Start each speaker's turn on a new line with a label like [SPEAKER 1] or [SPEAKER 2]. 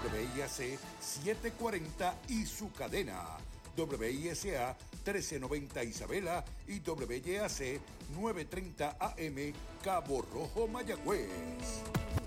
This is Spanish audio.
[SPEAKER 1] WIAC 740 y su cadena. WISA 1390 Isabela y WIAC 930 AM Cabo Rojo, Mayagüez.